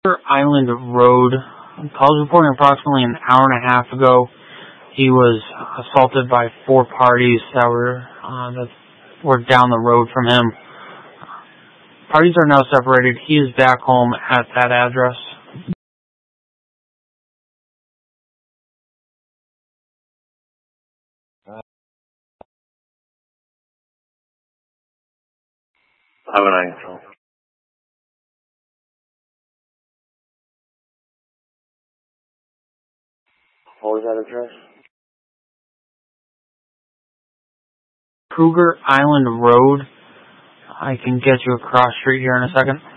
Island Road. Calls reporting approximately an hour and a half ago. He was assaulted by 4 parties that were down the road from him. Parties are now separated. He is back home at that address. Have a nice one. What was that address? Kruger Island Road. I can get you across street here in a second.